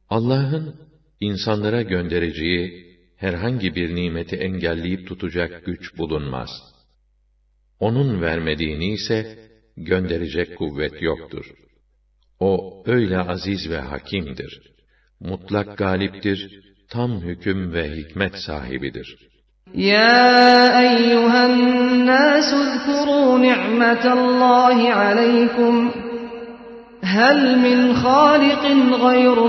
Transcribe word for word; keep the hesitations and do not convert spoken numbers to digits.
Allah'ın insanlara göndereceği herhangi bir nimeti engelleyip tutacak güç bulunmaz. Onun vermediğini ise gönderecek kuvvet yoktur. O öyle aziz ve hakimdir. Mutlak galiptir, tam hüküm ve hikmet sahibidir. Ya eyyühen nâsü zkurû ni'metallâhi aleykum hel min hâlikin gayru